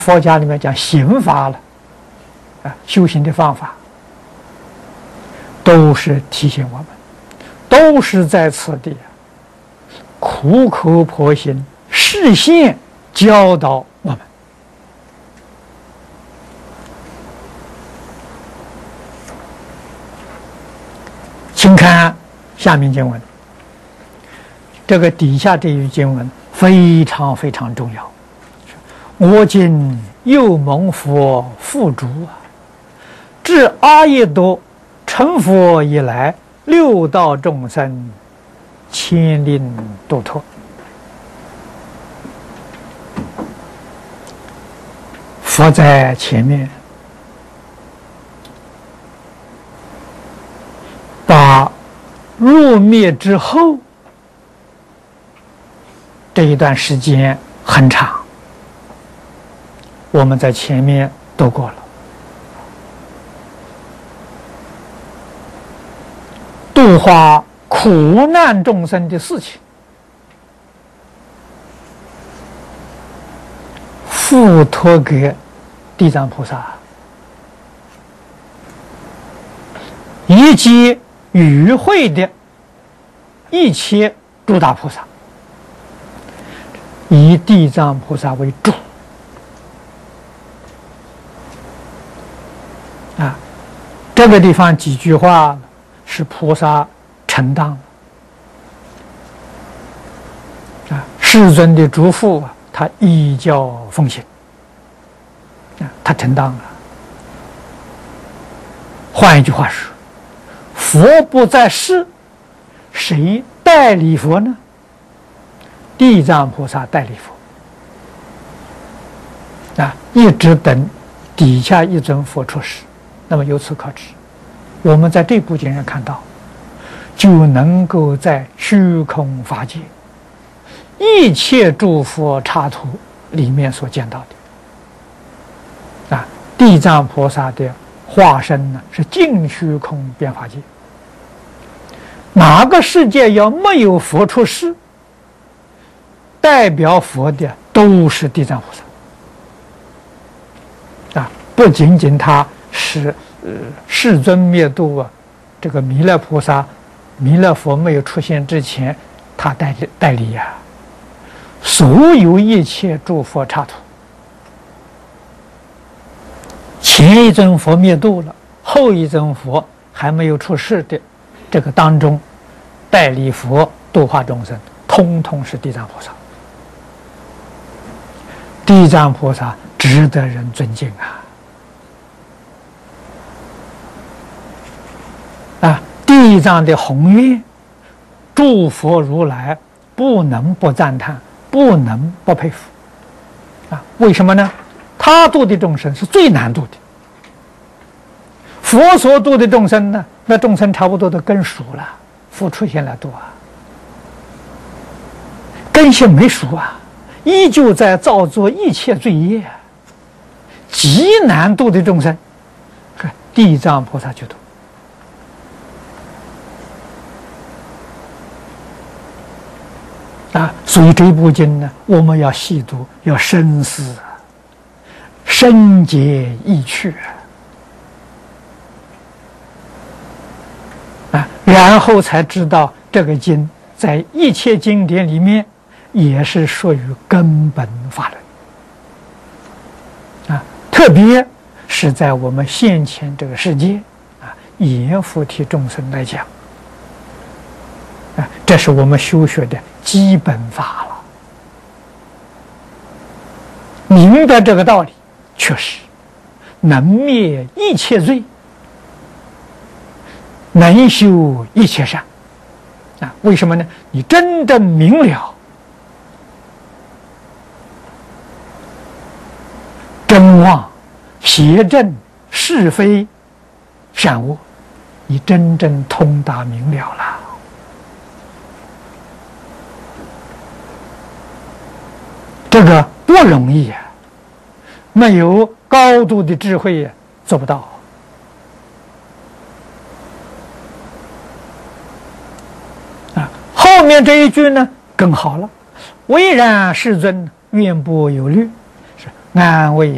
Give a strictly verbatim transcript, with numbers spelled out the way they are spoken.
佛家里面讲行法了，啊，修行的方法，都是提醒我们，都是在此地苦口婆心、示现教导我们。请看下面经文，这个底下这一经文非常非常重要。我今又蒙佛付嘱啊，至阿逸多成佛以来，六道众生千令度脱。佛在前面把入灭之后这一段时间很长，我们在前面读过了，度化苦难众生的事情，付托给地藏菩萨，以及与会的一切诸大菩萨，以地藏菩萨为主。啊，这个地方几句话是菩萨承当的啊，世尊的嘱咐啊，他依教奉行啊，他承当了。换一句话说，佛不在世，谁代理佛呢？地藏菩萨代理佛啊，一直等底下一尊佛出世。那么由此可知，我们在这部经上看到，就能够在虚空法界一切诸佛刹土里面所见到的啊，地藏菩萨的化身呢是净虚空遍法界。哪个世界要没有佛出世，代表佛的都是地藏菩萨啊，不仅仅他是呃世尊灭度啊，这个弥勒菩萨、弥勒佛没有出现之前，他代理代理呀、啊，所有一切诸佛刹土，前一尊佛灭度了，后一尊佛还没有出世的这个当中，代理佛度化众生，通通是地藏菩萨。地藏菩萨值得人尊敬啊！啊，地藏的宏愿，诸佛如来不能不赞叹，不能不佩服。啊，为什么呢？他度的众生是最难度的，佛所度的众生呢，那众生差不多都根熟了，佛出现来度啊，根性没熟啊，依旧在造作一切罪业，极难度的众生，看地藏菩萨去度。啊，所以这部经呢，我们要细读，要深思，深解意趣啊，然后才知道这个经在一切经典里面也是属于根本法论啊，特别是在我们现前这个世界啊，阎浮提众生来讲啊，这是我们修学的基本法了。明白这个道理，确实能灭一切罪，能修一切善啊！为什么呢？你真正明了真妄、邪正、是非、善恶，你真正通达明了了。这个不容易呀、啊，没有高度的智慧呀、啊，做不到。啊，后面这一句呢更好了，唯然世尊愿不有虑，是安慰